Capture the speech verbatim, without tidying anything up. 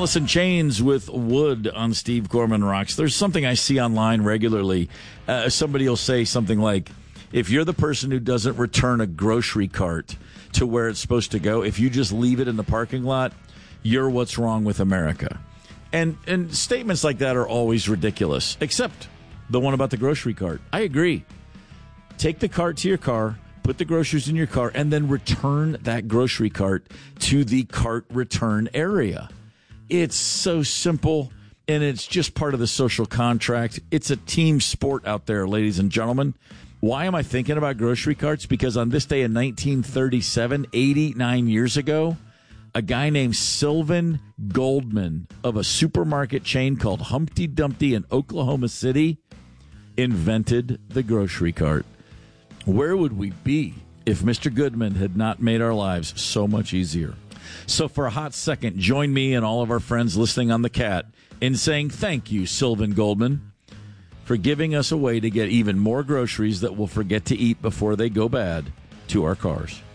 Alice in Chains with Wood on Steve Gorman Rocks. There's something I see online regularly. Uh, somebody will say something like, if you're the person who doesn't return a grocery cart to where it's supposed to go, if you just leave it in the parking lot, you're what's wrong with America. And and statements like that are always ridiculous, except the one about the grocery cart. I agree. Take the cart to your car, put the groceries in your car, and then return that grocery cart to the cart return area. It's so simple, and it's just part of the social contract. It's a team sport out there, ladies and gentlemen. Why am I thinking about grocery carts? Because on this day in nineteen thirty-seven, eighty-nine years ago, a guy named Sylvan Goldman of a supermarket chain called Humpty Dumpty in Oklahoma City invented the grocery cart. Where would we be if Mister Goodman had not made our lives so much easier? So for a hot second, join me and all of our friends listening on the Cat in saying thank you, Sylvan Goldman, for giving us a way to get even more groceries that we'll forget to eat before they go bad to our cars.